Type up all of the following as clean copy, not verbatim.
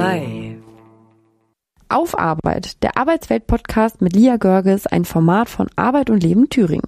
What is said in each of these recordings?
Hi. Auf Arbeit, der Arbeitswelt-Podcast mit Lia Görges, ein Format von Arbeit und Leben Thüringen.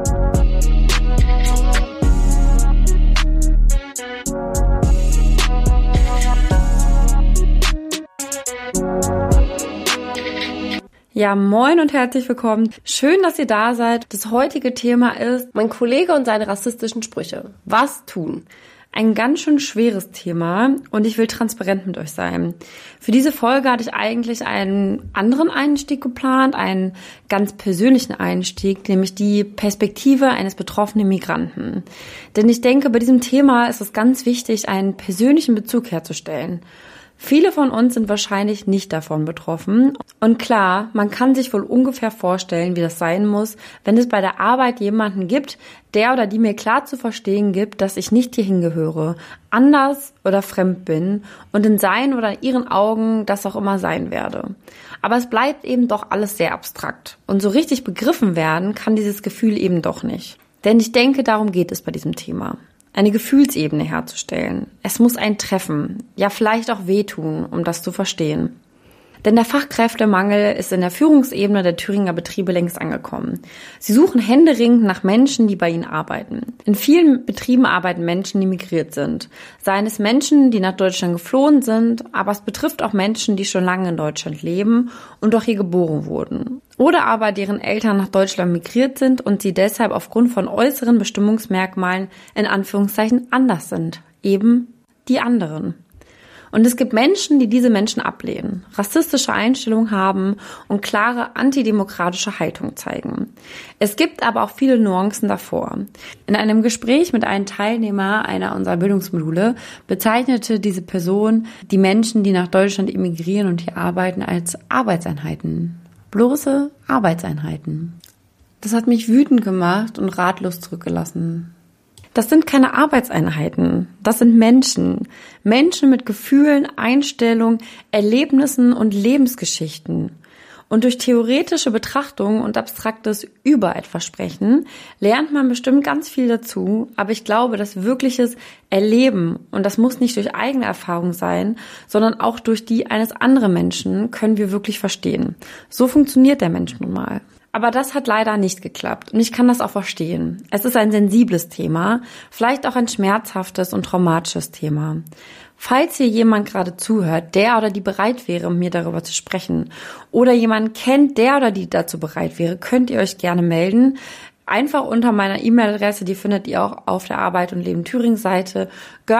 Ja, moin und herzlich willkommen. Schön, dass ihr da seid. Das heutige Thema ist mein Kollege und seine rassistischen Sprüche. Was tun? Ein ganz schön schweres Thema und ich will transparent mit euch sein. Für diese Folge hatte ich eigentlich einen anderen Einstieg geplant, einen ganz persönlichen Einstieg, nämlich die Perspektive eines betroffenen Migranten. Denn ich denke, bei diesem Thema ist es ganz wichtig, einen persönlichen Bezug herzustellen. Viele von uns sind wahrscheinlich nicht davon betroffen. Und klar, man kann sich wohl ungefähr vorstellen, wie das sein muss, wenn es bei der Arbeit jemanden gibt, der oder die mir klar zu verstehen gibt, dass ich nicht hierhin gehöre, anders oder fremd bin und in seinen oder ihren Augen das auch immer sein werde. Aber es bleibt eben doch alles sehr abstrakt. Und so richtig begriffen werden kann dieses Gefühl eben doch nicht. Denn ich denke, darum geht es bei diesem Thema. Eine Gefühlsebene herzustellen. Es muss ein treffen, ja vielleicht auch wehtun, um das zu verstehen. Denn der Fachkräftemangel ist in der Führungsebene der Thüringer Betriebe längst angekommen. Sie suchen händeringend nach Menschen, die bei ihnen arbeiten. In vielen Betrieben arbeiten Menschen, die migriert sind. Seien es Menschen, die nach Deutschland geflohen sind, aber es betrifft auch Menschen, die schon lange in Deutschland leben und auch hier geboren wurden. Oder aber deren Eltern nach Deutschland migriert sind und sie deshalb aufgrund von äußeren Bestimmungsmerkmalen in Anführungszeichen anders sind. Eben die anderen. Und es gibt Menschen, die diese Menschen ablehnen, rassistische Einstellungen haben und klare antidemokratische Haltung zeigen. Es gibt aber auch viele Nuancen davor. In einem Gespräch mit einem Teilnehmer einer unserer Bildungsmodule bezeichnete diese Person die Menschen, die nach Deutschland emigrieren und hier arbeiten, als Arbeitseinheiten. Bloße Arbeitseinheiten. Das hat mich wütend gemacht und ratlos zurückgelassen. Das sind keine Arbeitseinheiten, das sind Menschen. Menschen mit Gefühlen, Einstellungen, Erlebnissen und Lebensgeschichten. Und durch theoretische Betrachtung und abstraktes über etwas sprechen, lernt man bestimmt ganz viel dazu, aber ich glaube, dass wirkliches Erleben, und das muss nicht durch eigene Erfahrung sein, sondern auch durch die eines anderen Menschen, können wir wirklich verstehen. So funktioniert der Mensch nun mal. Aber das hat leider nicht geklappt und ich kann das auch verstehen. Es ist ein sensibles Thema, vielleicht auch ein schmerzhaftes und traumatisches Thema. Falls hier jemand gerade zuhört, der oder die bereit wäre, mit mir darüber zu sprechen, oder jemanden kennt, der oder die dazu bereit wäre, könnt ihr euch gerne melden. Einfach unter meiner E-Mail-Adresse, die findet ihr auch auf der Arbeit und Leben Thüringen Seite,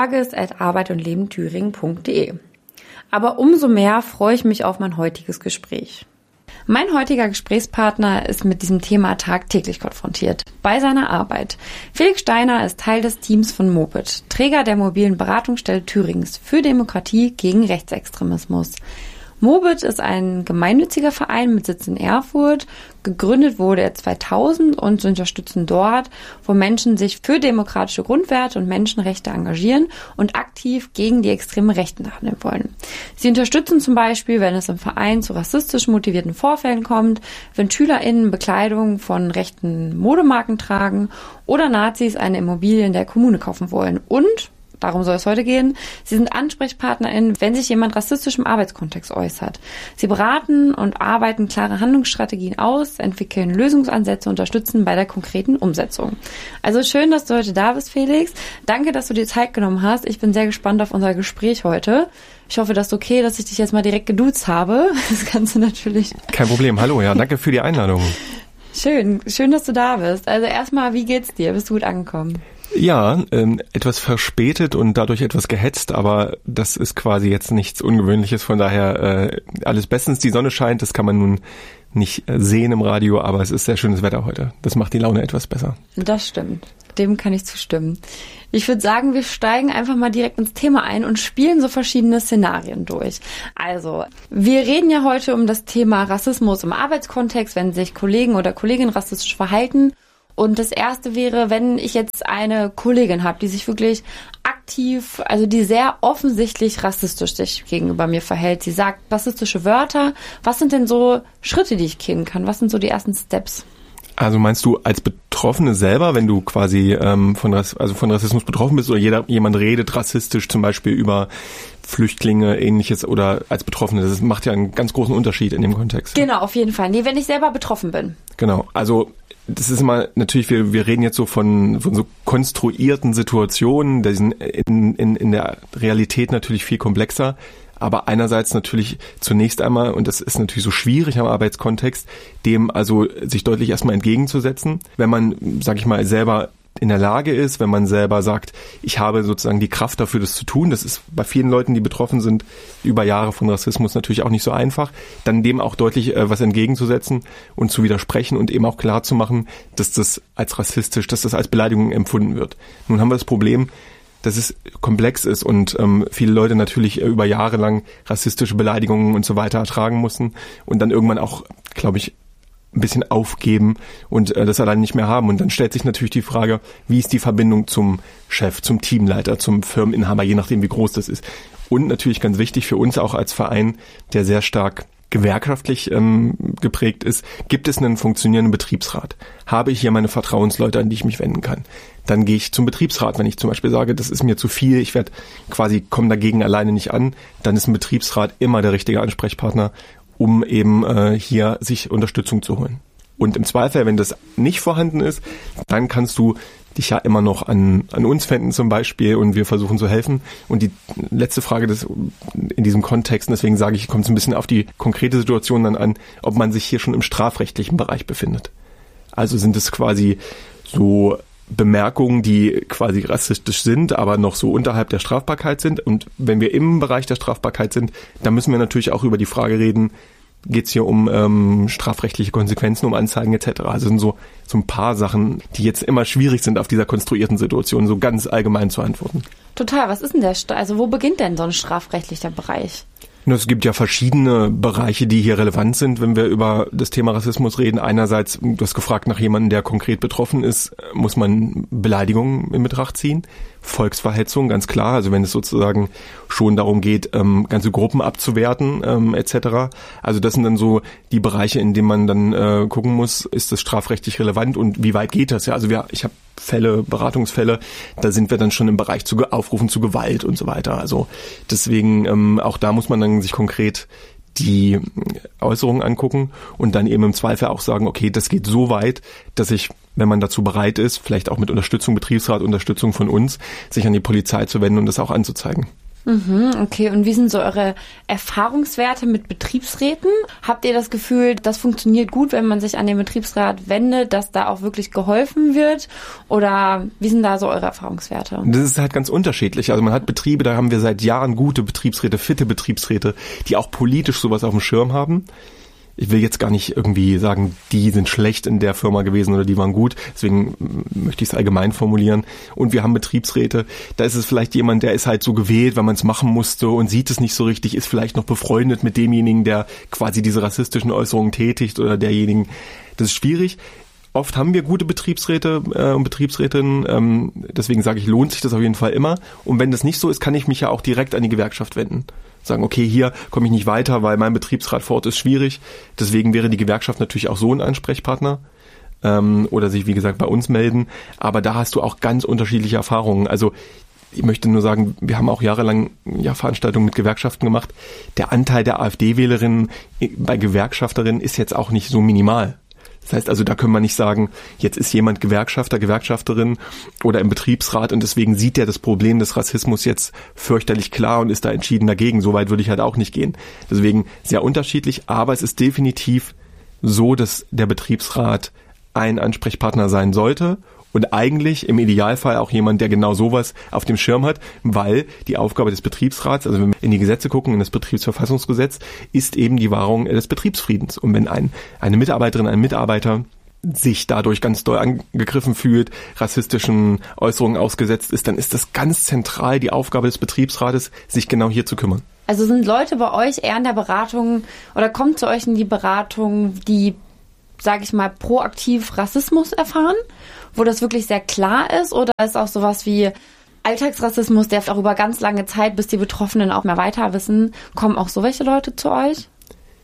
görges@arbeitundlebenthüringen.de. Aber umso mehr freue ich mich auf mein heutiges Gespräch. Mein heutiger Gesprächspartner ist mit diesem Thema tagtäglich konfrontiert, bei seiner Arbeit. Felix Steiner ist Teil des Teams von Mobit, Träger der mobilen Beratungsstelle Thürings für Demokratie gegen Rechtsextremismus. Mobit ist ein gemeinnütziger Verein mit Sitz in Erfurt. Gegründet wurde er 2000 und sie unterstützen dort, wo Menschen sich für demokratische Grundwerte und Menschenrechte engagieren und aktiv gegen die extreme Rechten handeln wollen. Sie unterstützen zum Beispiel, wenn es im Verein zu rassistisch motivierten Vorfällen kommt, wenn SchülerInnen Bekleidung von rechten Modemarken tragen oder Nazis eine Immobilie in der Kommune kaufen wollen und darum soll es heute gehen. Sie sind AnsprechpartnerInnen, wenn sich jemand rassistisch im Arbeitskontext äußert. Sie beraten und arbeiten klare Handlungsstrategien aus, entwickeln Lösungsansätze, unterstützen bei der konkreten Umsetzung. Also schön, dass du heute da bist, Felix. Danke, dass du dir Zeit genommen hast. Ich bin sehr gespannt auf unser Gespräch heute. Ich hoffe, das ist okay, dass ich dich jetzt mal direkt geduzt habe. Das Ganze natürlich. Kein Problem. Hallo, ja, danke für die Einladung. Schön, dass du da bist. Also erstmal, wie geht's dir? Bist du gut angekommen? Ja, etwas verspätet und dadurch etwas gehetzt, aber das ist quasi jetzt nichts Ungewöhnliches, von daher alles bestens. Die Sonne scheint, das kann man nun nicht sehen im Radio, aber es ist sehr schönes Wetter heute. Das macht die Laune etwas besser. Das stimmt, dem kann ich zustimmen. Ich würde sagen, wir steigen einfach mal direkt ins Thema ein und spielen so verschiedene Szenarien durch. Also, wir reden ja heute um das Thema Rassismus im Arbeitskontext, wenn sich Kollegen oder Kolleginnen rassistisch verhalten. Und das erste wäre, wenn ich jetzt eine Kollegin habe, die sich wirklich aktiv, also die sehr offensichtlich rassistisch sich gegenüber mir verhält. Sie sagt rassistische Wörter. Was sind denn so Schritte, die ich gehen kann? Was sind so die ersten Steps? Also meinst du als Betroffene selber, wenn du quasi von Rassismus betroffen bist oder jemand redet rassistisch zum Beispiel über Flüchtlinge, Ähnliches oder als Betroffene? Das macht ja einen ganz großen Unterschied in dem Kontext. Genau, auf jeden Fall. Nee, wenn ich selber betroffen bin. Genau, also das ist immer natürlich, wir reden jetzt so von so konstruierten Situationen, die sind in der Realität natürlich viel komplexer. Aber einerseits natürlich zunächst einmal, und das ist natürlich so schwierig am Arbeitskontext, dem also sich deutlich erstmal entgegenzusetzen, wenn man, sag ich mal, selber in der Lage ist, wenn man selber sagt, ich habe sozusagen die Kraft dafür, das zu tun. Das ist bei vielen Leuten, die betroffen sind, über Jahre von Rassismus natürlich auch nicht so einfach, dann dem auch deutlich was entgegenzusetzen und zu widersprechen und eben auch klar zu machen, dass das als rassistisch, dass das als Beleidigung empfunden wird. Nun haben wir das Problem, dass es komplex ist und viele Leute natürlich über Jahre lang rassistische Beleidigungen und so weiter ertragen mussten und dann irgendwann auch, glaube ich, ein bisschen aufgeben und das allein nicht mehr haben. Und dann stellt sich natürlich die Frage, wie ist die Verbindung zum Chef, zum Teamleiter, zum Firmeninhaber, je nachdem, wie groß das ist. Und natürlich ganz wichtig für uns auch als Verein, der sehr stark gewerkschaftlich geprägt ist, gibt es einen funktionierenden Betriebsrat? Habe ich hier meine Vertrauensleute, an die ich mich wenden kann? Dann gehe ich zum Betriebsrat. Wenn ich zum Beispiel sage, das ist mir zu viel, ich komme dagegen alleine nicht an, dann ist ein Betriebsrat immer der richtige Ansprechpartner, um eben hier sich Unterstützung zu holen. Und im Zweifel, wenn das nicht vorhanden ist, dann kannst du dich ja immer noch an uns wenden zum Beispiel und wir versuchen zu helfen. Und die letzte Frage in diesem Kontext, und deswegen sage ich, kommt es ein bisschen auf die konkrete Situation dann an, ob man sich hier schon im strafrechtlichen Bereich befindet. Also sind es quasi so Bemerkungen, die quasi rassistisch sind, aber noch so unterhalb der Strafbarkeit sind. Und wenn wir im Bereich der Strafbarkeit sind, dann müssen wir natürlich auch über die Frage reden, geht es hier um strafrechtliche Konsequenzen, um Anzeigen etc. Also sind so ein paar Sachen, die jetzt immer schwierig sind, auf dieser konstruierten Situation so ganz allgemein zu antworten. Total, was ist denn also wo beginnt denn so ein strafrechtlicher Bereich? Es gibt ja verschiedene Bereiche, die hier relevant sind, wenn wir über das Thema Rassismus reden. Einerseits, du hast gefragt nach jemandem, der konkret betroffen ist, muss man Beleidigungen in Betracht ziehen. Volksverhetzung, ganz klar. Also wenn es sozusagen schon darum geht, ganze Gruppen abzuwerten etc. Also das sind dann so die Bereiche, in denen man dann gucken muss, ist das strafrechtlich relevant und wie weit geht das? Ja, also ich habe Beratungsfälle, da sind wir dann schon im Bereich zu Aufrufen zu Gewalt und so weiter. Also deswegen auch da muss man dann sich konkret die Äußerungen angucken und dann eben im Zweifel auch sagen, okay, das geht so weit, dass ich, wenn man dazu bereit ist, vielleicht auch mit Unterstützung, Betriebsrat, Unterstützung von uns, sich an die Polizei zu wenden und das auch anzuzeigen. Okay, und wie sind so eure Erfahrungswerte mit Betriebsräten? Habt ihr das Gefühl, das funktioniert gut, wenn man sich an den Betriebsrat wendet, dass da auch wirklich geholfen wird? Oder wie sind da so eure Erfahrungswerte? Das ist halt ganz unterschiedlich. Also man hat Betriebe, da haben wir seit Jahren gute Betriebsräte, fitte Betriebsräte, die auch politisch sowas auf dem Schirm haben. Ich will jetzt gar nicht irgendwie sagen, die sind schlecht in der Firma gewesen oder die waren gut. Deswegen möchte ich es allgemein formulieren. Und wir haben Betriebsräte, da ist es vielleicht jemand, der ist halt so gewählt, weil man es machen musste und sieht es nicht so richtig, ist vielleicht noch befreundet mit demjenigen, der quasi diese rassistischen Äußerungen tätigt oder derjenigen. Das ist schwierig. Oft haben wir gute Betriebsräte und Betriebsrätinnen, deswegen sage ich, lohnt sich das auf jeden Fall immer. Und wenn das nicht so ist, kann ich mich ja auch direkt an die Gewerkschaft wenden. Sagen, okay, hier komme ich nicht weiter, weil mein Betriebsrat vor Ort ist schwierig. Deswegen wäre die Gewerkschaft natürlich auch so ein Ansprechpartner oder sich, wie gesagt, bei uns melden. Aber da hast du auch ganz unterschiedliche Erfahrungen. Also ich möchte nur sagen, wir haben auch jahrelang Veranstaltungen mit Gewerkschaften gemacht. Der Anteil der AfD-Wählerinnen bei Gewerkschafterinnen ist jetzt auch nicht so minimal. Das heißt also, da können wir nicht sagen, jetzt ist jemand Gewerkschafter, Gewerkschafterin oder im Betriebsrat und deswegen sieht er das Problem des Rassismus jetzt fürchterlich klar und ist da entschieden dagegen. So weit würde ich halt auch nicht gehen. Deswegen sehr unterschiedlich, aber es ist definitiv so, dass der Betriebsrat ein Ansprechpartner sein sollte und eigentlich im Idealfall auch jemand, der genau sowas auf dem Schirm hat, weil die Aufgabe des Betriebsrats, also wenn wir in die Gesetze gucken, in das Betriebsverfassungsgesetz, ist eben die Wahrung des Betriebsfriedens. Und wenn eine Mitarbeiterin, ein Mitarbeiter sich dadurch ganz doll angegriffen fühlt, rassistischen Äußerungen ausgesetzt ist, dann ist das ganz zentral die Aufgabe des Betriebsrates, sich genau hier zu kümmern. Also sind Leute bei euch eher in der Beratung oder kommt zu euch in die Beratung, die, sage ich mal, proaktiv Rassismus erfahren, wo das wirklich sehr klar ist, oder ist auch sowas wie Alltagsrassismus, der auch über ganz lange Zeit, bis die Betroffenen auch mehr weiter wissen, kommen auch so welche Leute zu euch?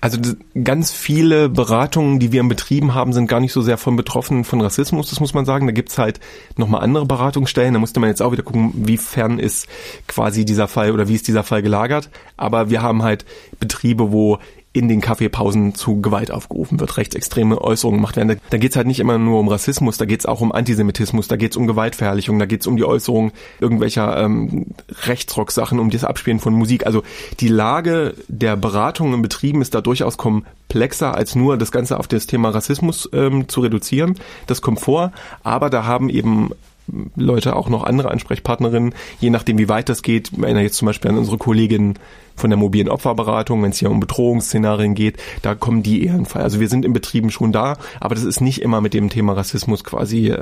Also ganz viele Beratungen, die wir in Betrieben haben, sind gar nicht so sehr von Betroffenen von Rassismus, das muss man sagen. Da gibt's halt nochmal andere Beratungsstellen. Da musste man jetzt auch wieder gucken, wie fern ist quasi dieser Fall oder wie ist dieser Fall gelagert. Aber wir haben halt Betriebe, wo in den Kaffeepausen zu Gewalt aufgerufen wird, rechtsextreme Äußerungen gemacht werden. Da geht's halt nicht immer nur um Rassismus, da geht's auch um Antisemitismus, da geht's um Gewaltverherrlichung, da geht's um die Äußerung irgendwelcher Rechtsrock-Sachen, um das Abspielen von Musik. Also die Lage der Beratung in Betrieben ist da durchaus komplexer, als nur das Ganze auf das Thema Rassismus zu reduzieren. Das kommt vor, aber da haben eben Leute auch noch andere Ansprechpartnerinnen, je nachdem wie weit das geht. Ich erinnere jetzt zum Beispiel an unsere Kollegin von der mobilen Opferberatung, wenn es hier um Bedrohungsszenarien geht, da kommen die eher in Fall. Also wir sind in Betrieben schon da, aber das ist nicht immer mit dem Thema Rassismus quasi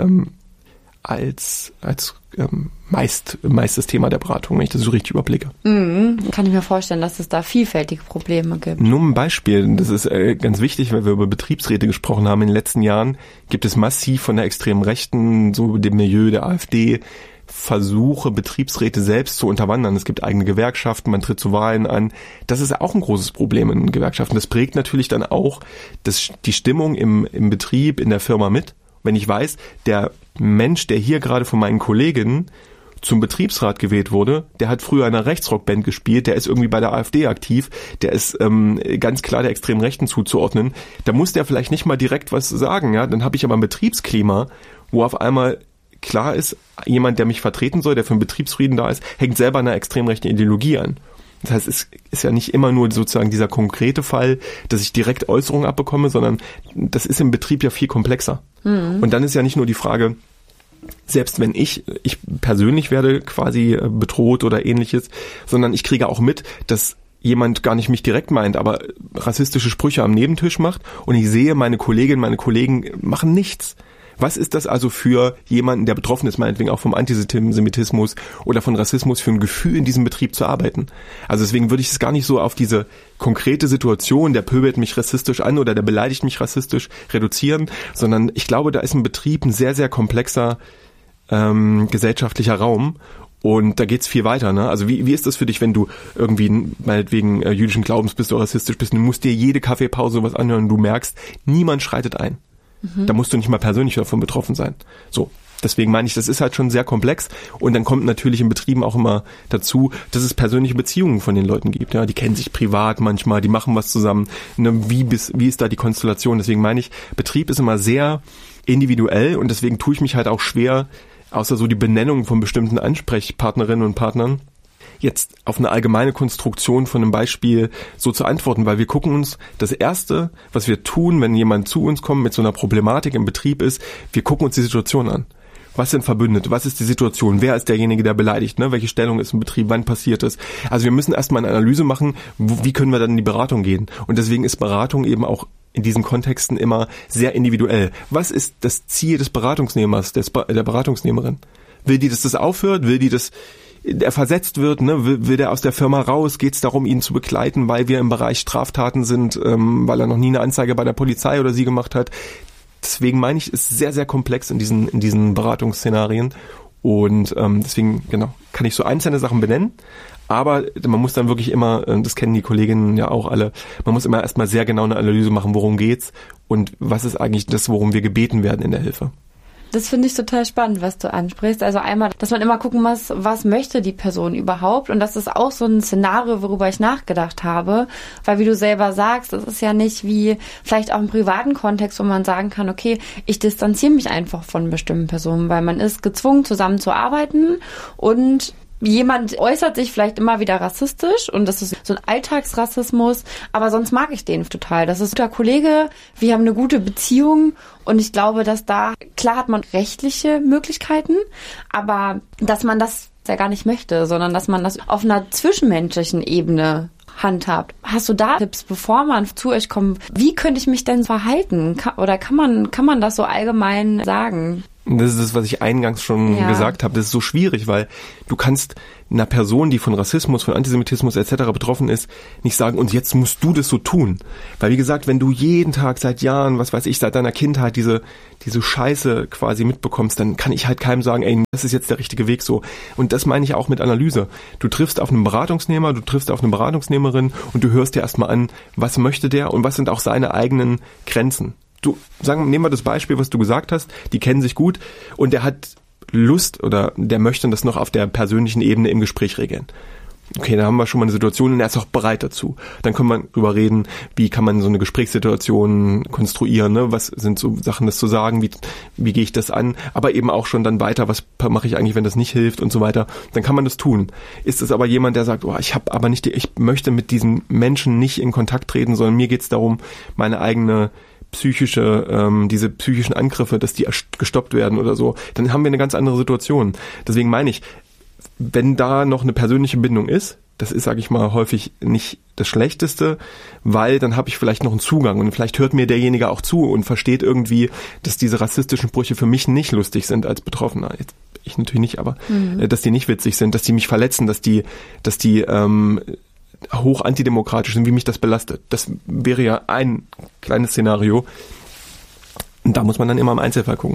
als meistes Thema der Beratung, wenn ich das so richtig überblicke. Kann ich mir vorstellen, dass es da vielfältige Probleme gibt. Nur ein Beispiel, das ist ganz wichtig, weil wir über Betriebsräte gesprochen haben. In den letzten Jahren gibt es massiv von der extremen Rechten, so dem Milieu der AfD, Versuche, Betriebsräte selbst zu unterwandern. Es gibt eigene Gewerkschaften, man tritt zu Wahlen an. Das ist auch ein großes Problem in Gewerkschaften. Das prägt natürlich dann auch die Stimmung im Betrieb, in der Firma mit. Wenn ich weiß, der Mensch, der hier gerade von meinen Kolleginnen zum Betriebsrat gewählt wurde, der hat früher in einer Rechtsrockband gespielt, der ist irgendwie bei der AfD aktiv, der ist ganz klar der extremen Rechten zuzuordnen, da muss der vielleicht nicht mal direkt was sagen, ja, dann habe ich aber ein Betriebsklima, wo auf einmal klar ist, jemand, der mich vertreten soll, der für den Betriebsfrieden da ist, hängt selber einer extrem rechten Ideologie an. Das heißt, es ist ja nicht immer nur sozusagen dieser konkrete Fall, dass ich direkt Äußerungen abbekomme, sondern das ist im Betrieb ja viel komplexer. Und dann ist ja nicht nur die Frage, selbst wenn ich persönlich werde quasi bedroht oder ähnliches, sondern ich kriege auch mit, dass jemand gar nicht mich direkt meint, aber rassistische Sprüche am Nebentisch macht und ich sehe, meine Kolleginnen, meine Kollegen machen nichts. Was ist das also für jemanden, der betroffen ist, meinetwegen auch vom Antisemitismus oder von Rassismus, für ein Gefühl in diesem Betrieb zu arbeiten? Also deswegen würde ich es gar nicht so auf diese konkrete Situation, der pöbelt mich rassistisch an oder der beleidigt mich rassistisch, reduzieren, sondern ich glaube, da ist ein Betrieb ein sehr, sehr komplexer gesellschaftlicher Raum. Und da geht's viel weiter, ne? Also wie ist das für dich, wenn du irgendwie meinetwegen jüdischen Glaubens bist oder rassistisch bist und du musst dir jede Kaffeepause sowas anhören und du merkst, niemand schreitet ein. Da musst du nicht mal persönlich davon betroffen sein. So, deswegen meine ich, das ist halt schon sehr komplex und dann kommt natürlich in Betrieben auch immer dazu, dass es persönliche Beziehungen von den Leuten gibt. Ja, die kennen sich privat manchmal, die machen was zusammen. Ne, wie ist da die Konstellation? Deswegen meine ich, Betrieb ist immer sehr individuell und deswegen tue ich mich halt auch schwer, außer so die Benennung von bestimmten Ansprechpartnerinnen und Partnern, jetzt auf eine allgemeine Konstruktion von einem Beispiel so zu antworten, weil wir gucken uns, das Erste, was wir tun, wenn jemand zu uns kommt mit so einer Problematik im Betrieb ist, wir gucken uns die Situation an. Was sind Verbündete? Was ist die Situation? Wer ist derjenige, der beleidigt? Ne? Welche Stellung ist im Betrieb? Wann passiert es? Also wir müssen erstmal eine Analyse machen, wie können wir dann in die Beratung gehen? Und deswegen ist Beratung eben auch in diesen Kontexten immer sehr individuell. Was ist das Ziel des Beratungsnehmers, der Beratungsnehmerin? Will die, dass das aufhört? Will die, dass der versetzt wird, ne? Will der aus der Firma raus? Geht es darum, ihn zu begleiten, weil wir im Bereich Straftaten sind, weil er noch nie eine Anzeige bei der Polizei oder sie gemacht hat? Deswegen meine ich, ist sehr, sehr komplex in diesen Beratungsszenarien und deswegen, genau, kann ich so einzelne Sachen benennen, aber man muss dann wirklich immer, das kennen die Kolleginnen ja auch alle, man muss immer erstmal sehr genau eine Analyse machen, worum geht's und was ist eigentlich das, worum wir gebeten werden in der Hilfe. Das finde ich total spannend, was du ansprichst. Also einmal, dass man immer gucken muss, was möchte die Person überhaupt? Und das ist auch so ein Szenario, worüber ich nachgedacht habe. Weil wie du selber sagst, das ist ja nicht wie vielleicht auch im privaten Kontext, wo man sagen kann, okay, ich distanziere mich einfach von bestimmten Personen, weil man ist gezwungen, zusammenzuarbeiten und jemand äußert sich vielleicht immer wieder rassistisch und das ist so ein Alltagsrassismus, aber sonst mag ich den total. Das ist ein guter Kollege, wir haben eine gute Beziehung und ich glaube, dass da, klar hat man rechtliche Möglichkeiten, aber dass man das ja gar nicht möchte, sondern dass man das auf einer zwischenmenschlichen Ebene handhabt. Hast du da Tipps, bevor man zu euch kommt? Wie könnte ich mich denn verhalten? Oder kann man das so allgemein sagen? Das ist das, was ich eingangs schon gesagt habe. Das ist so schwierig, weil du kannst einer Person, die von Rassismus, von Antisemitismus etc. betroffen ist, nicht sagen, und jetzt musst du das so tun. Weil wie gesagt, wenn du jeden Tag seit Jahren, was weiß ich, seit deiner Kindheit diese Scheiße quasi mitbekommst, dann kann ich halt keinem sagen, ey, das ist jetzt der richtige Weg so. Und das meine ich auch mit Analyse. Du triffst auf einen Beratungsnehmer, du triffst auf eine Beratungsnehmerin und du hörst dir erstmal an, was möchte der und was sind auch seine eigenen Grenzen. Nehmen wir das Beispiel, was du gesagt hast, die kennen sich gut und der hat Lust oder der möchte das noch auf der persönlichen Ebene im Gespräch regeln. Okay, da haben wir schon mal eine Situation und er ist auch bereit dazu. Dann können wir drüber reden, wie kann man so eine Gesprächssituation konstruieren, ne? Was sind so Sachen, das zu sagen, wie gehe ich das an, aber eben auch schon dann weiter, was mache ich eigentlich, wenn das nicht hilft und so weiter. Dann kann man das tun. Ist es aber jemand, der sagt, ich möchte mit diesen Menschen nicht in Kontakt treten, sondern mir geht es darum, meine eigene diese psychischen Angriffe, dass die gestoppt werden oder so, dann haben wir eine ganz andere Situation. Deswegen meine ich, wenn da noch eine persönliche Bindung ist, das ist, sage ich mal, häufig nicht das Schlechteste, weil dann habe ich vielleicht noch einen Zugang und vielleicht hört mir derjenige auch zu und versteht irgendwie, dass diese rassistischen Sprüche für mich nicht lustig sind als Betroffener. Jetzt, ich natürlich nicht, aber dass die nicht witzig sind, dass die mich verletzen, dass die hoch antidemokratisch sind, wie mich das belastet. Das wäre ja ein kleines Szenario. Und da muss man dann immer im Einzelfall gucken.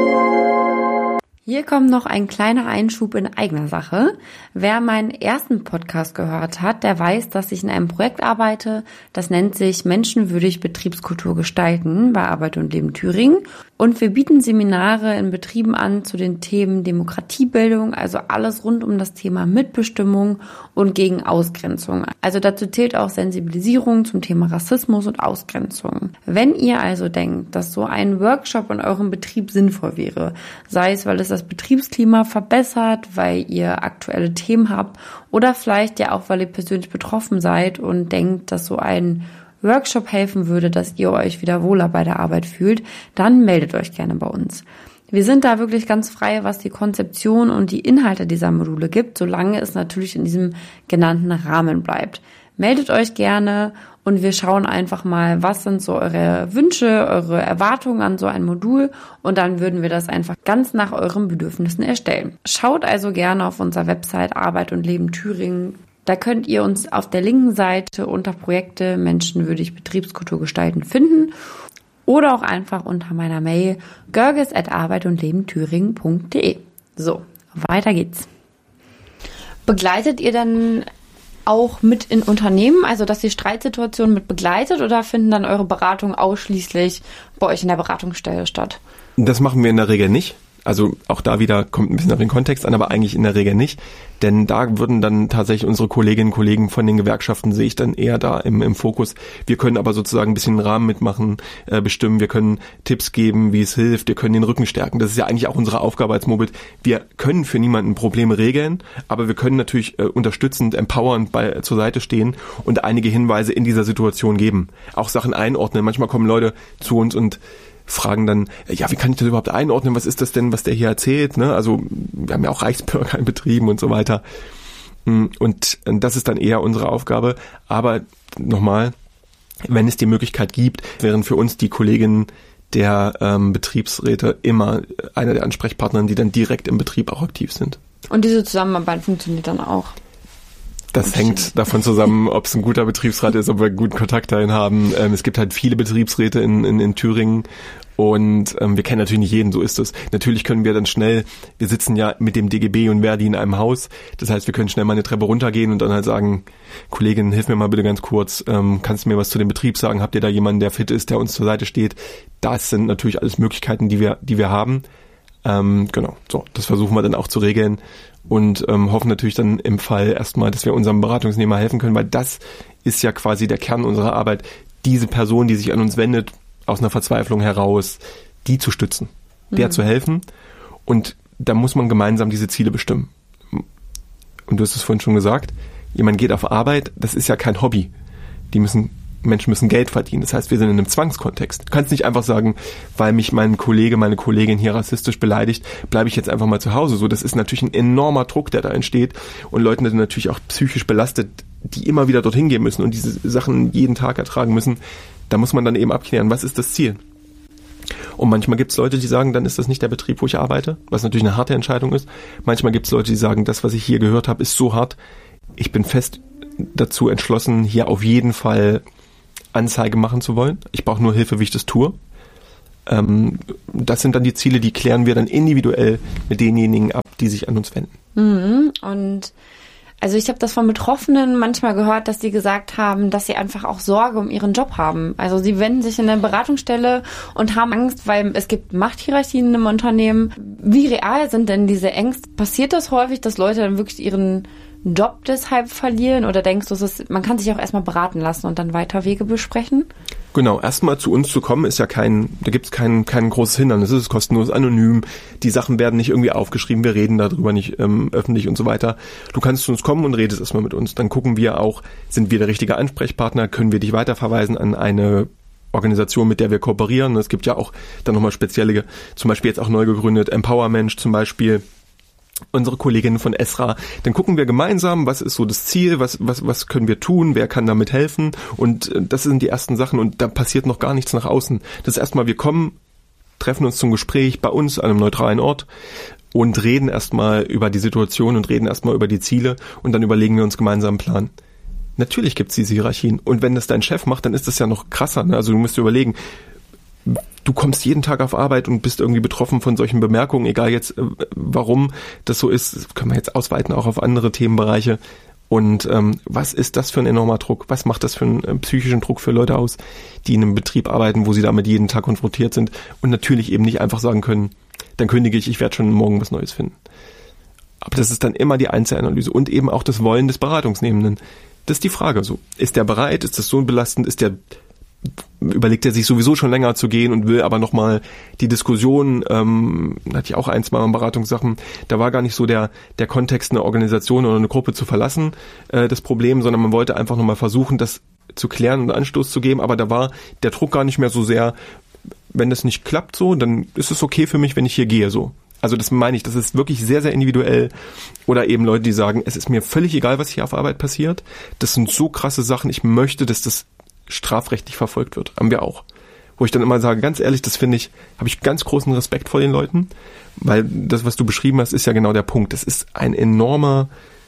Hier kommt noch ein kleiner Einschub in eigener Sache. Wer meinen ersten Podcast gehört hat, der weiß, dass ich in einem Projekt arbeite. Das nennt sich Menschenwürdig Betriebskultur gestalten bei Arbeit und Leben Thüringen. Und wir bieten Seminare in Betrieben an zu den Themen Demokratiebildung, also alles rund um das Thema Mitbestimmung und gegen Ausgrenzung. Also dazu zählt auch Sensibilisierung zum Thema Rassismus und Ausgrenzung. Wenn ihr also denkt, dass so ein Workshop in eurem Betrieb sinnvoll wäre, sei es, weil es das Betriebsklima verbessert, weil ihr aktuelle Themen habt oder vielleicht ja auch, weil ihr persönlich betroffen seid und denkt, dass so ein Workshop helfen würde, dass ihr euch wieder wohler bei der Arbeit fühlt, dann meldet euch gerne bei uns. Wir sind da wirklich ganz frei, was die Konzeption und die Inhalte dieser Module gibt, solange es natürlich in diesem genannten Rahmen bleibt. Meldet euch gerne und wir schauen einfach mal, was sind so eure Wünsche, eure Erwartungen an so ein Modul und dann würden wir das einfach ganz nach euren Bedürfnissen erstellen. Schaut also gerne auf unserer Website Arbeit und Leben Thüringen. Da könnt ihr uns auf der linken Seite unter Projekte Menschenwürdig Betriebskultur gestalten finden oder auch einfach unter meiner Mail görges@arbeitundlebenthüringen.de. So, weiter geht's. Begleitet ihr dann auch mit in Unternehmen, also dass die Streitsituation mit begleitet oder finden dann eure Beratungen ausschließlich bei euch in der Beratungsstelle statt? Das machen wir in der Regel nicht. Also auch da wieder kommt ein bisschen auf den Kontext an, aber eigentlich in der Regel nicht. Denn da würden dann tatsächlich unsere Kolleginnen und Kollegen von den Gewerkschaften, sehe ich dann eher da im Fokus. Wir können aber sozusagen ein bisschen den Rahmen mitmachen, bestimmen. Wir können Tipps geben, wie es hilft. Wir können den Rücken stärken. Das ist ja eigentlich auch unsere Aufgabe als Mobit. Wir können für niemanden Probleme regeln, aber wir können natürlich unterstützend, empowernd zur Seite stehen und einige Hinweise in dieser Situation geben. Auch Sachen einordnen. Manchmal kommen Leute zu uns und fragen dann, ja, wie kann ich das überhaupt einordnen? Was ist das denn, was der hier erzählt? Ne? Also wir haben ja auch Reichsbürger in Betrieben und so weiter. Und das ist dann eher unsere Aufgabe. Aber nochmal, wenn es die Möglichkeit gibt, wären für uns die Kolleginnen der Betriebsräte immer einer der Ansprechpartner, die dann direkt im Betrieb auch aktiv sind. Und diese Zusammenarbeit funktioniert dann auch? Das hängt davon zusammen, ob es ein guter Betriebsrat ist, ob wir einen guten Kontakt dahin haben. Es gibt halt viele Betriebsräte in Thüringen und wir kennen natürlich nicht jeden, so ist es. Natürlich können wir dann schnell, wir sitzen ja mit dem DGB und Verdi in einem Haus, das heißt, wir können schnell mal eine Treppe runtergehen und dann halt sagen, Kollegin, hilf mir mal bitte ganz kurz, kannst du mir was zu dem Betrieb sagen? Habt ihr da jemanden, der fit ist, der uns zur Seite steht? Das sind natürlich alles Möglichkeiten, die wir haben. Genau, so, das versuchen wir dann auch zu regeln. Und hoffen natürlich dann im Fall erstmal, dass wir unserem Beratungsnehmer helfen können, weil das ist ja quasi der Kern unserer Arbeit, diese Person, die sich an uns wendet, aus einer Verzweiflung heraus, die zu stützen, der zu helfen. Und da muss man gemeinsam diese Ziele bestimmen. Und du hast es vorhin schon gesagt, jemand geht auf Arbeit, das ist ja kein Hobby. Menschen müssen Geld verdienen. Das heißt, wir sind in einem Zwangskontext. Du kannst nicht einfach sagen, weil mich mein Kollege, meine Kollegin hier rassistisch beleidigt, bleibe ich jetzt einfach mal zu Hause. So, das ist natürlich ein enormer Druck, der da entsteht. Und Leute sind natürlich auch psychisch belastet, die immer wieder dorthin gehen müssen und diese Sachen jeden Tag ertragen müssen. Da muss man dann eben abklären, was ist das Ziel? Und manchmal gibt es Leute, die sagen, dann ist das nicht der Betrieb, wo ich arbeite, was natürlich eine harte Entscheidung ist. Manchmal gibt es Leute, die sagen, das, was ich hier gehört habe, ist so hart. Ich bin fest dazu entschlossen, hier auf jeden Fall Anzeige machen zu wollen. Ich brauche nur Hilfe, wie ich das tue. Das sind dann die Ziele, die klären wir dann individuell mit denjenigen ab, die sich an uns wenden. Und also ich habe das von Betroffenen manchmal gehört, dass sie gesagt haben, dass sie einfach auch Sorge um ihren Job haben. Also sie wenden sich in eine Beratungsstelle und haben Angst, weil es gibt Machthierarchien im Unternehmen. Wie real sind denn diese Ängste? Passiert das häufig, dass Leute dann wirklich ihren Job deshalb verlieren? Oder denkst du, man kann sich auch erstmal beraten lassen und dann weiter Wege besprechen? Genau, erstmal zu uns zu kommen ist ja da gibt's kein großes Hindernis. Es ist kostenlos, anonym. Die Sachen werden nicht irgendwie aufgeschrieben. Wir reden darüber nicht öffentlich und so weiter. Du kannst zu uns kommen und redest erstmal mit uns. Dann gucken wir auch, sind wir der richtige Ansprechpartner? Können wir dich weiterverweisen an eine Organisation, mit der wir kooperieren? Es gibt ja auch dann nochmal spezielle, zum Beispiel jetzt auch neu gegründet, Empowermensch zum Beispiel. Unsere Kolleginnen von Esra, dann gucken wir gemeinsam, was ist so das Ziel, was können wir tun, wer kann damit helfen, und das sind die ersten Sachen, und da passiert noch gar nichts nach außen. Das ist erstmal, wir kommen, treffen uns zum Gespräch bei uns an einem neutralen Ort und reden erstmal über die Situation und reden erstmal über die Ziele, und dann überlegen wir uns gemeinsam einen Plan. Natürlich gibt's diese Hierarchien, und wenn das dein Chef macht, dann ist das ja noch krasser, ne? Also du musst dir überlegen, du kommst jeden Tag auf Arbeit und bist irgendwie betroffen von solchen Bemerkungen, egal jetzt warum das so ist, das können wir jetzt ausweiten auch auf andere Themenbereiche. Und was ist das für ein enormer Druck? Was macht das für einen psychischen Druck für Leute aus, die in einem Betrieb arbeiten, wo sie damit jeden Tag konfrontiert sind und natürlich eben nicht einfach sagen können, dann kündige ich werde schon morgen was Neues finden. Aber das ist dann immer die Einzelanalyse und eben auch das Wollen des Beratungsnehmenden. Das ist die Frage so. Ist der bereit? Ist das so belastend? Überlegt er sich sowieso schon länger zu gehen und will aber nochmal die Diskussion, hatte ich auch zwei Beratungssachen, da war gar nicht so der Kontext, eine Organisation oder eine Gruppe zu verlassen, das Problem, sondern man wollte einfach nochmal versuchen, das zu klären und Anstoß zu geben, aber da war der Druck gar nicht mehr so sehr, wenn das nicht klappt so, dann ist es okay für mich, wenn ich hier gehe so. Also das meine ich, das ist wirklich sehr, sehr individuell. Oder eben Leute, die sagen, es ist mir völlig egal, was hier auf Arbeit passiert, das sind so krasse Sachen, ich möchte, dass das strafrechtlich verfolgt wird. Haben wir auch. Wo ich dann immer sage, ganz ehrlich, das finde ich, habe ich ganz großen Respekt vor den Leuten, weil das, was du beschrieben hast, ist ja genau der Punkt. Das ist ein enormer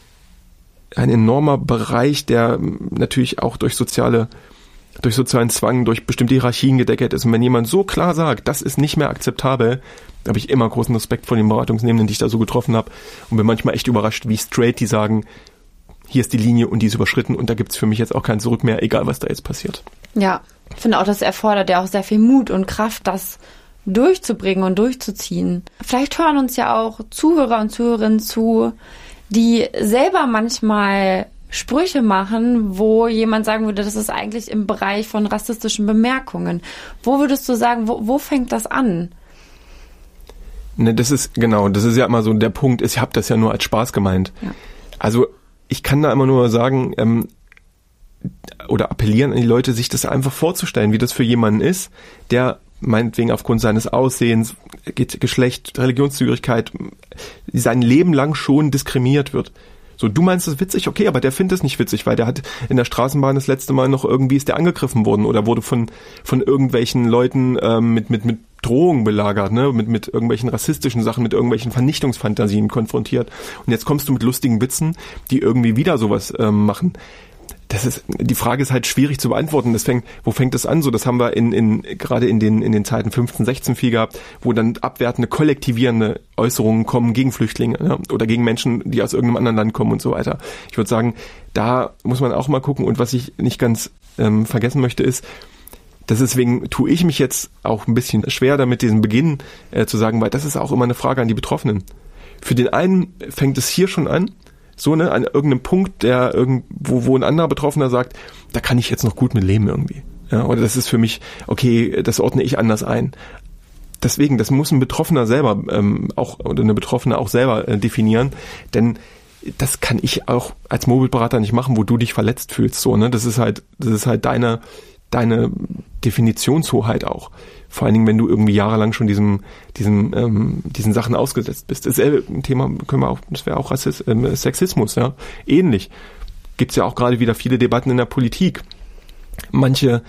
Bereich, der natürlich auch durch sozialen Zwang, durch bestimmte Hierarchien gedeckelt ist. Und wenn jemand so klar sagt, das ist nicht mehr akzeptabel, habe ich immer großen Respekt vor den Beratungsnehmenden, die ich da so getroffen habe, und bin manchmal echt überrascht, wie straight die sagen, hier ist die Linie und die ist überschritten und da gibt's für mich jetzt auch kein Zurück mehr, egal was da jetzt passiert. Ja, ich finde auch, das erfordert ja auch sehr viel Mut und Kraft, das durchzubringen und durchzuziehen. Vielleicht hören uns ja auch Zuhörer und Zuhörerinnen zu, die selber manchmal Sprüche machen, wo jemand sagen würde, das ist eigentlich im Bereich von rassistischen Bemerkungen. Wo würdest du sagen, wo fängt das an? Ne, das ist ja immer so der Punkt, ich habe das ja nur als Spaß gemeint. Ja. Also ich kann da immer nur sagen, oder appellieren an die Leute, sich das einfach vorzustellen, wie das für jemanden ist, der meinetwegen aufgrund seines Aussehens, Geschlecht, Religionszugehörigkeit sein Leben lang schon diskriminiert wird. So, du meinst das witzig, okay, aber der findet es nicht witzig, weil der hat in der Straßenbahn das letzte Mal noch irgendwie ist der angegriffen worden oder wurde von irgendwelchen Leuten mit Drohungen belagert, ne, mit irgendwelchen rassistischen Sachen, mit irgendwelchen Vernichtungsfantasien konfrontiert. Und jetzt kommst du mit lustigen Witzen, die irgendwie wieder sowas machen. Die Frage ist halt schwierig zu beantworten. Wo fängt das an? So, das haben wir gerade in den Zeiten 15, 16 viel gehabt, wo dann abwertende, kollektivierende Äußerungen kommen gegen Flüchtlinge, ja, oder gegen Menschen, die aus irgendeinem anderen Land kommen und so weiter. Ich würde sagen, da muss man auch mal gucken. Und was ich nicht ganz vergessen möchte, ist, deswegen tue ich mich jetzt auch ein bisschen schwer damit, diesen Beginn zu sagen, weil das ist auch immer eine Frage an die Betroffenen. Für den einen fängt es hier schon an, so, ne, an irgendeinem Punkt, wo ein anderer Betroffener sagt, da kann ich jetzt noch gut mit leben irgendwie. Ja, oder das ist für mich, okay, das ordne ich anders ein. Deswegen, das muss ein Betroffener selber oder eine Betroffene auch selber definieren, denn das kann ich auch als Mobilberater nicht machen, wo du dich verletzt fühlst, so, ne, das ist halt deine Definitionshoheit auch. Vor allen Dingen, wenn du irgendwie jahrelang schon diesen Sachen ausgesetzt bist. Dasselbe Thema das wäre auch Sexismus, ja. Ähnlich. Gibt's ja auch gerade wieder viele Debatten in der Politik. Manche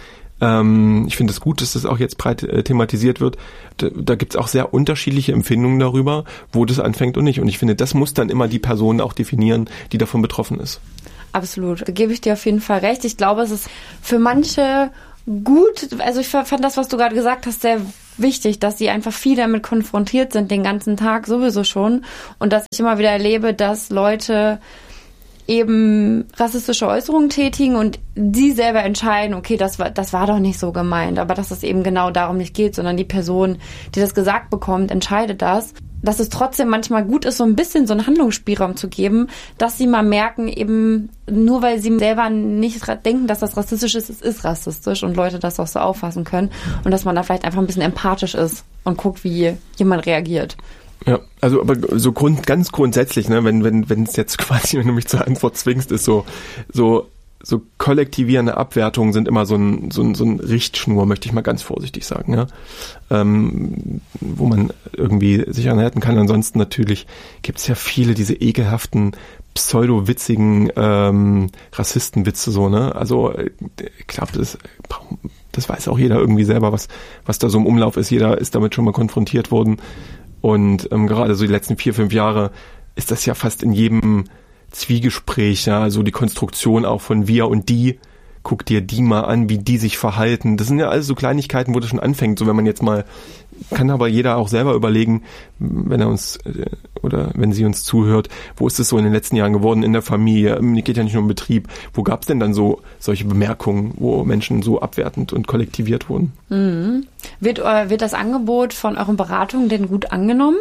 Ich finde es gut, dass das auch jetzt breit thematisiert wird. Da gibt es auch sehr unterschiedliche Empfindungen darüber, wo das anfängt und nicht. Und ich finde, das muss dann immer die Person auch definieren, die davon betroffen ist. Absolut, da gebe ich dir auf jeden Fall recht. Ich glaube, es ist für manche gut, also ich fand das, was du gerade gesagt hast, sehr wichtig, dass sie einfach viel damit konfrontiert sind, den ganzen Tag sowieso schon. Und dass ich immer wieder erlebe, dass Leute eben rassistische Äußerungen tätigen und sie selber entscheiden, okay, das war doch nicht so gemeint, aber dass es eben genau darum nicht geht, sondern die Person, die das gesagt bekommt, entscheidet das. Dass es trotzdem manchmal gut ist, so ein bisschen so einen Handlungsspielraum zu geben, dass sie mal merken, eben nur weil sie selber nicht denken, dass das rassistisch ist, es ist rassistisch und Leute das auch so auffassen können und dass man da vielleicht einfach ein bisschen empathisch ist und guckt, wie jemand reagiert. Ja, also aber so ganz grundsätzlich, ne, wenn es jetzt quasi, wenn du mich zur Antwort zwingst, ist so kollektivierende Abwertungen sind immer so ein Richtschnur, möchte ich mal ganz vorsichtig sagen, ja, wo man irgendwie sich anhalten kann. Ansonsten natürlich gibt's ja viele diese ekelhaften pseudo-witzigen Rassistenwitze so, ne? Also ich glaube, das weiß auch jeder irgendwie selber, was da so im Umlauf ist. Jeder ist damit schon mal konfrontiert worden. Und gerade so die letzten 4-5 Jahre ist das ja fast in jedem Zwiegespräch, ja, also die Konstruktion auch von wir und die, guck dir die mal an, wie die sich verhalten. Das sind ja alles so Kleinigkeiten, wo das schon anfängt. So wenn man jetzt mal, kann aber jeder auch selber überlegen, wenn er uns oder wenn sie uns zuhört, wo ist es so in den letzten Jahren geworden in der Familie? Geht ja nicht nur im Betrieb. Wo gab es denn dann so solche Bemerkungen, wo Menschen so abwertend und kollektiviert wurden? Mhm. Wird das Angebot von euren Beratungen denn gut angenommen?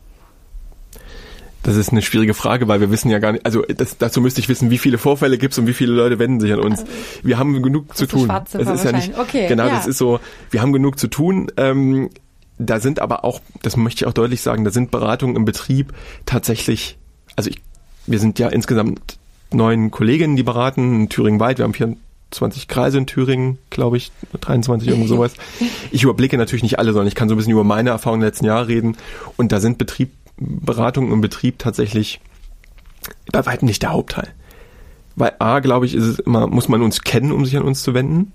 Das ist eine schwierige Frage, weil wir wissen ja gar nicht, also dazu müsste ich wissen, wie viele Vorfälle gibt es und wie viele Leute wenden sich an uns. Wir haben genug zu tun. Es ist ja nicht, okay, genau, ja. Das ist so, wir haben genug zu tun. Da sind aber auch, das möchte ich auch deutlich sagen, da sind Beratungen im Betrieb tatsächlich, also wir sind ja insgesamt 9 Kolleginnen, die beraten, Thüringen-weit, wir haben 24 Kreise in Thüringen, glaube ich, 23, irgend sowas. Ich überblicke natürlich nicht alle, sondern ich kann so ein bisschen über meine Erfahrungen der letzten Jahre reden und da sind Beratungen im Betrieb tatsächlich bei weitem nicht der Hauptteil. Weil glaube ich, ist es immer, muss man uns kennen, um sich an uns zu wenden.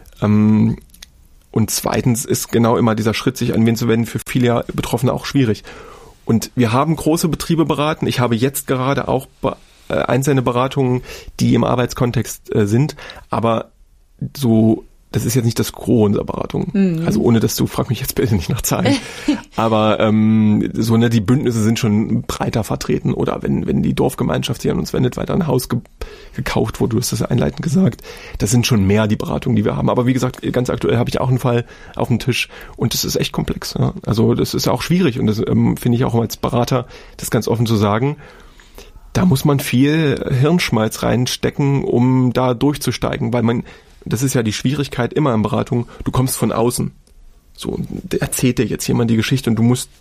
Und zweitens ist genau immer dieser Schritt, sich an wen zu wenden, für viele Betroffene auch schwierig. Und wir haben große Betriebe beraten. Ich habe jetzt gerade auch einzelne Beratungen, die im Arbeitskontext sind, aber so, das ist jetzt nicht das Gros unserer Beratung. Mhm. Also ohne dass frag mich jetzt bitte nicht nach Zahlen. Aber so, ne, die Bündnisse sind schon breiter vertreten. Oder wenn die Dorfgemeinschaft sich an uns wendet, weil da ein Haus gekauft wurde, du hast das einleitend gesagt, das sind schon mehr die Beratungen, die wir haben. Aber wie gesagt, ganz aktuell habe ich auch einen Fall auf dem Tisch und das ist echt komplex. Ja? Also das ist auch schwierig und das finde ich auch als Berater, das ganz offen zu sagen. Da muss man viel Hirnschmalz reinstecken, um da durchzusteigen, weil das ist ja die Schwierigkeit immer in Beratung, du kommst von außen. So, erzählt dir jetzt jemand die Geschichte und du musst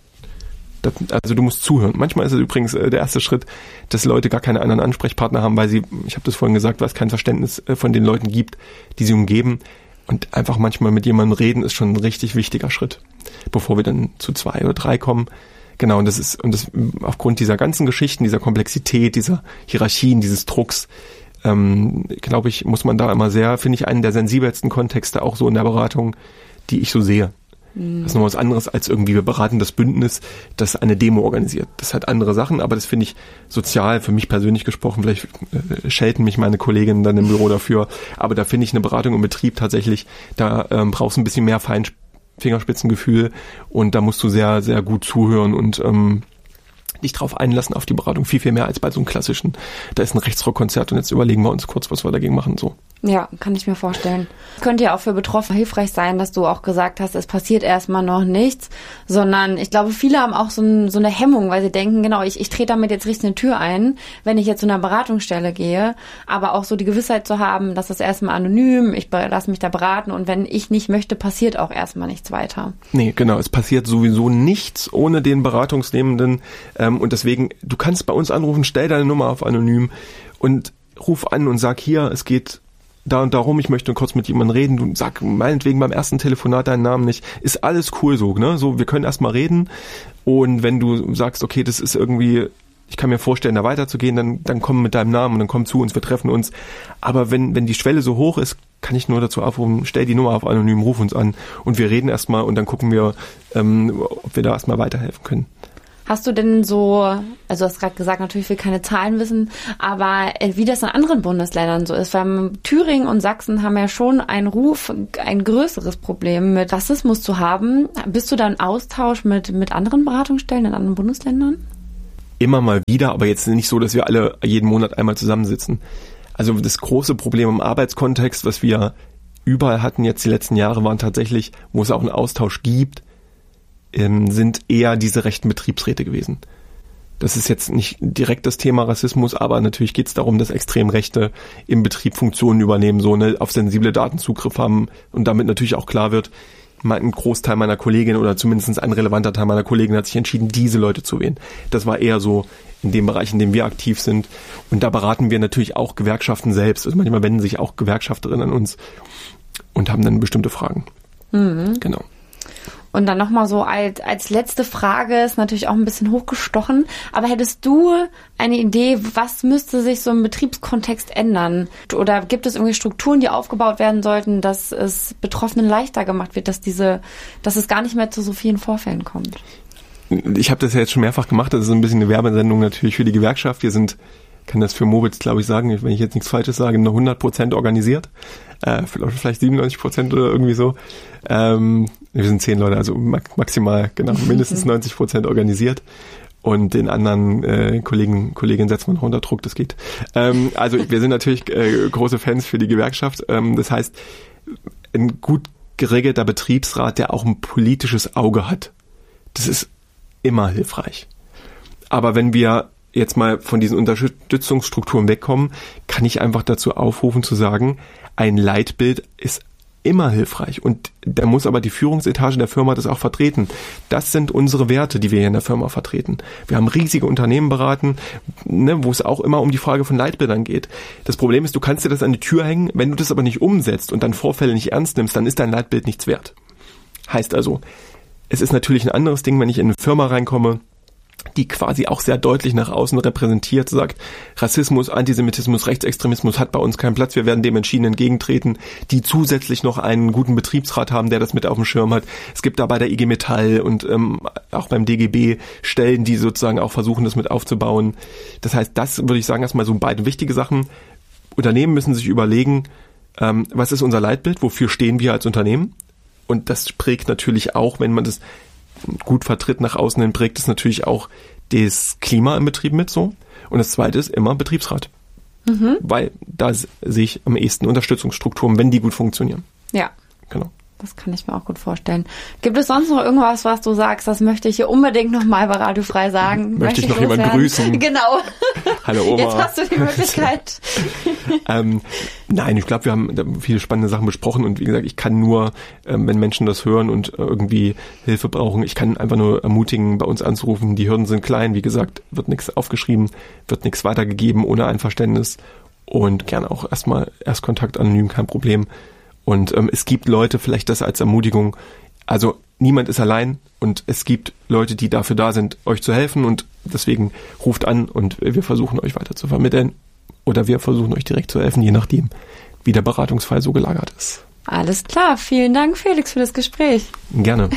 zuhören. Manchmal ist es übrigens der erste Schritt, dass Leute gar keine anderen Ansprechpartner haben, weil ich habe das vorhin gesagt, weil es kein Verständnis von den Leuten gibt, die sie umgeben. Und einfach manchmal mit jemandem reden ist schon ein richtig wichtiger Schritt, bevor wir dann zu 2 oder 3 kommen. Genau, und das aufgrund dieser ganzen Geschichten, dieser Komplexität, dieser Hierarchien, dieses Drucks, glaube ich, muss man da immer finde ich, einen der sensibelsten Kontexte auch so in der Beratung, die ich so sehe. Das ist noch was anderes als irgendwie, wir beraten das Bündnis, das eine Demo organisiert. Das hat andere Sachen, aber das finde ich sozial, für mich persönlich gesprochen, vielleicht schelten mich meine Kolleginnen dann im Büro dafür, aber da finde ich eine Beratung im Betrieb tatsächlich, da brauchst du ein bisschen mehr Fingerspitzengefühl und da musst du sehr, sehr gut zuhören und dich drauf einlassen auf die Beratung, viel, viel mehr als bei so einem klassischen, da ist ein Rechtsrockkonzert und jetzt überlegen wir uns kurz, was wir dagegen machen, so. Ja, kann ich mir vorstellen. Es könnte ja auch für Betroffene hilfreich sein, dass du auch gesagt hast, es passiert erstmal noch nichts, sondern ich glaube, viele haben auch so eine Hemmung, weil sie denken, genau, ich trete damit jetzt richtig eine Tür ein, wenn ich jetzt zu einer Beratungsstelle gehe, aber auch so die Gewissheit zu haben, dass das erstmal anonym, ich lasse mich da beraten und wenn ich nicht möchte, passiert auch erstmal nichts weiter. Nee, genau, es passiert sowieso nichts ohne den Beratungsnehmenden und deswegen, du kannst bei uns anrufen, stell deine Nummer auf anonym und ruf an und sag hier, es geht da und darum, ich möchte kurz mit jemandem reden, du sag meinetwegen beim ersten Telefonat deinen Namen nicht, ist alles cool so, ne? So, wir können erstmal reden und wenn du sagst, okay, das ist irgendwie, Ich kann mir vorstellen, da weiterzugehen, dann komm mit deinem Namen und dann komm zu uns, wir treffen uns. Aber wenn die Schwelle so hoch ist, kann ich nur dazu aufrufen, stell die Nummer auf anonym, ruf uns an und wir reden erstmal und dann gucken wir, ob wir da erstmal weiterhelfen können. Hast du denn so, also du hast gerade gesagt, natürlich will keine Zahlen wissen, aber wie das in anderen Bundesländern so ist, weil Thüringen und Sachsen haben ja schon einen Ruf, ein größeres Problem mit Rassismus zu haben. Bist du da im Austausch mit anderen Beratungsstellen in anderen Bundesländern? Immer mal wieder, aber jetzt nicht so, dass wir alle jeden Monat einmal zusammensitzen. Also das große Problem im Arbeitskontext, was wir überall hatten jetzt die letzten Jahre, waren tatsächlich, wo es auch einen Austausch gibt, sind eher diese rechten Betriebsräte gewesen. Das ist jetzt nicht direkt das Thema Rassismus, aber natürlich geht es darum, dass Extremrechte im Betrieb Funktionen übernehmen, so auf sensible Daten Zugriff haben und damit natürlich auch klar wird, ein Großteil meiner Kolleginnen oder zumindest ein relevanter Teil meiner Kollegen hat sich entschieden, diese Leute zu wählen. Das war eher so in dem Bereich, in dem wir aktiv sind. Und da beraten wir natürlich auch Gewerkschaften selbst. Also manchmal wenden sich auch Gewerkschafterinnen an uns und haben dann bestimmte Fragen. Mhm. Genau. Und dann nochmal so als letzte Frage, ist natürlich auch ein bisschen hochgestochen, aber hättest du eine Idee, was müsste sich so im Betriebskontext ändern? Oder gibt es irgendwie Strukturen, die aufgebaut werden sollten, dass es Betroffenen leichter gemacht wird, dass es gar nicht mehr zu so vielen Vorfällen kommt? Ich habe das ja jetzt schon mehrfach gemacht, das ist ein bisschen eine Werbesendung natürlich für die Gewerkschaft. Wir sind, kann das für Mobitz, glaube ich, sagen, wenn ich jetzt nichts Falsches sage, nur 100% organisiert. Vielleicht 97% oder irgendwie so. Wir sind 10 Leute, also maximal, genau, mindestens 90% organisiert. Und den anderen Kolleginnen setzt man noch unter Druck, das geht. Also wir sind natürlich große Fans für die Gewerkschaft. Das heißt, ein gut geregelter Betriebsrat, der auch ein politisches Auge hat, das ist immer hilfreich. Aber wenn wir jetzt mal von diesen Unterstützungsstrukturen wegkommen, kann ich einfach dazu aufrufen zu sagen, ein Leitbild ist immer hilfreich und da muss aber die Führungsetage der Firma das auch vertreten. Das sind unsere Werte, die wir hier in der Firma vertreten. Wir haben riesige Unternehmen beraten, wo es auch immer um die Frage von Leitbildern geht. Das Problem ist, du kannst dir das an die Tür hängen, wenn du das aber nicht umsetzt und dann Vorfälle nicht ernst nimmst, dann ist dein Leitbild nichts wert. Heißt also, es ist natürlich ein anderes Ding, wenn ich in eine Firma reinkomme, die quasi auch sehr deutlich nach außen repräsentiert, sagt, Rassismus, Antisemitismus, Rechtsextremismus hat bei uns keinen Platz, wir werden dem entschieden entgegentreten, die zusätzlich noch einen guten Betriebsrat haben, der das mit auf dem Schirm hat. Es gibt da bei der IG Metall und auch beim DGB Stellen, die sozusagen auch versuchen, das mit aufzubauen. Das heißt, das würde ich sagen, erstmal so beide wichtige Sachen. Unternehmen müssen sich überlegen, was ist unser Leitbild, wofür stehen wir als Unternehmen? Und das prägt natürlich auch, wenn man das gut vertritt nach außen hin, prägt es natürlich auch das Klima im Betrieb mit so. Und das Zweite ist immer Betriebsrat. Mhm. Weil da sehe ich am ehesten Unterstützungsstrukturen, wenn die gut funktionieren. Ja. Genau. Das kann ich mir auch gut vorstellen. Gibt es sonst noch irgendwas, was du sagst, das möchte ich hier unbedingt nochmal bei Radio Frei sagen? Möchte ich noch jemanden grüßen? Genau. Hallo Oma. Jetzt hast du die Möglichkeit. Nein, ich glaube, wir haben da viele spannende Sachen besprochen und wie gesagt, ich kann nur, wenn Menschen das hören und irgendwie Hilfe brauchen, ich kann einfach nur ermutigen, bei uns anzurufen. Die Hürden sind klein, wie gesagt, wird nichts aufgeschrieben, wird nichts weitergegeben ohne Einverständnis und gerne auch Erstkontakt anonym, kein Problem. Und es gibt Leute, vielleicht das als Ermutigung, also niemand ist allein und es gibt Leute, die dafür da sind, euch zu helfen und deswegen ruft an und wir versuchen euch weiter zu vermitteln oder wir versuchen euch direkt zu helfen, je nachdem, wie der Beratungsfall so gelagert ist. Alles klar, vielen Dank Felix für das Gespräch. Gerne.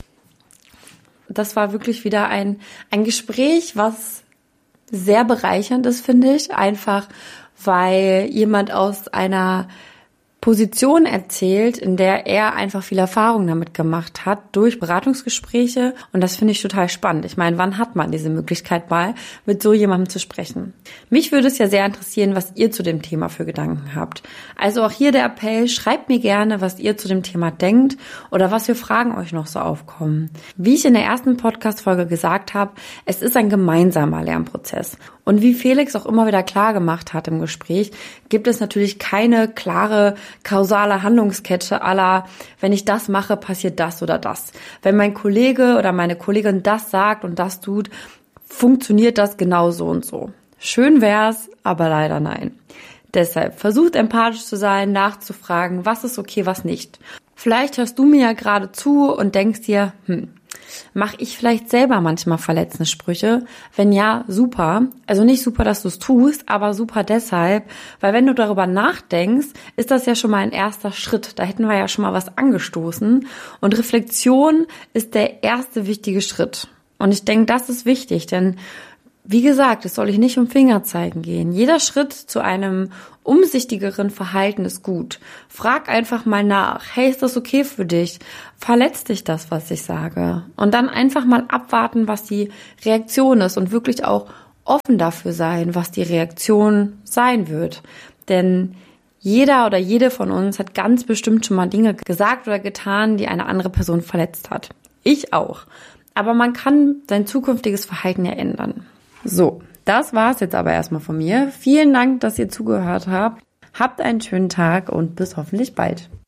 Das war wirklich wieder ein Gespräch, was sehr bereichernd ist, finde ich, einfach weil jemand aus einer Position erzählt, in der er einfach viel Erfahrung damit gemacht hat, durch Beratungsgespräche. Und das finde ich total spannend. Ich meine, wann hat man diese Möglichkeit mal, mit so jemandem zu sprechen? Mich würde es ja sehr interessieren, was ihr zu dem Thema für Gedanken habt. Also auch hier der Appell, schreibt mir gerne, was ihr zu dem Thema denkt oder was für Fragen euch noch so aufkommen. Wie ich in der ersten Podcast-Folge gesagt habe, es ist ein gemeinsamer Lernprozess. Und wie Felix auch immer wieder klar gemacht hat im Gespräch, gibt es natürlich keine klare kausale Handlungskette à la, wenn ich das mache, passiert das oder das. Wenn mein Kollege oder meine Kollegin das sagt und das tut, funktioniert das genau so und so. Schön wär's, aber leider nein. Deshalb versucht empathisch zu sein, nachzufragen, was ist okay, was nicht. Vielleicht hörst du mir ja gerade zu und denkst dir, Mache ich vielleicht selber manchmal verletzende Sprüche? Wenn ja, super. Also nicht super, dass du es tust, aber super deshalb, weil wenn du darüber nachdenkst, ist das ja schon mal ein erster Schritt. Da hätten wir ja schon mal was angestoßen. Und Reflexion ist der erste wichtige Schritt. Und ich denke, das ist wichtig, denn wie gesagt, es soll nicht um Fingerzeigen gehen. Jeder Schritt zu einem umsichtigeren Verhalten ist gut. Frag einfach mal nach. Hey, ist das okay für dich? Verletzt dich das, was ich sage? Und dann einfach mal abwarten, was die Reaktion ist und wirklich auch offen dafür sein, was die Reaktion sein wird. Denn jeder oder jede von uns hat ganz bestimmt schon mal Dinge gesagt oder getan, die eine andere Person verletzt hat. Ich auch. Aber man kann sein zukünftiges Verhalten ja ändern. So, das war's jetzt aber erstmal von mir. Vielen Dank, dass ihr zugehört habt. Habt einen schönen Tag und bis hoffentlich bald.